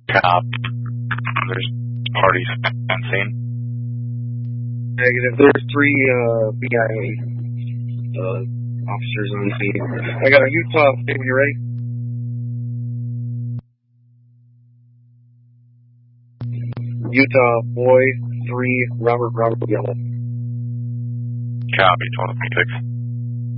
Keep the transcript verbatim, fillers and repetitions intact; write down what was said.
Cop. There's parties fencing. Negative. There's three uh, B I A uh, officers on scene. I got a Utah. When you ready? Utah boy three Robert Robert Yellow. Copy. twenty-six.